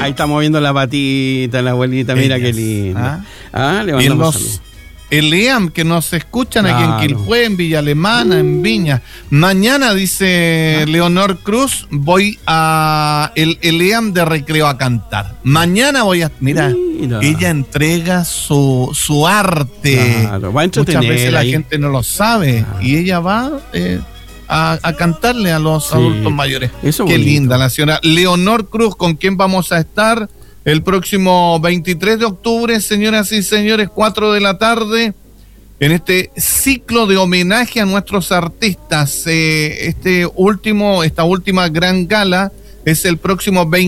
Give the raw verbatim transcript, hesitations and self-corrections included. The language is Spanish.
Ahí estamos viendo la patita, la abuelita, mira Ellas, qué linda. ¿ah? Ah, le Y mandamos los, saludos. el Liam, que nos escuchan aquí Claro. en Quilpué, en Villa Alemana, en Viña. Mañana, dice Ah. Leonor Cruz, voy a el, el Liam de Recreo a cantar. Mañana voy a... Mira, Mira. ella entrega su, su arte. Claro, va a Muchas entretener veces la ahí. gente no lo sabe. Claro. Y ella va eh, a, a cantarle a los Sí. adultos mayores. Eso Qué bonito. linda la señora Leonor Cruz, con quien vamos a estar el próximo veintitrés de octubre, señoras y señores, cuatro de la tarde, en este ciclo de homenaje a nuestros artistas. Eh, este último, esta última gran gala es el próximo veinte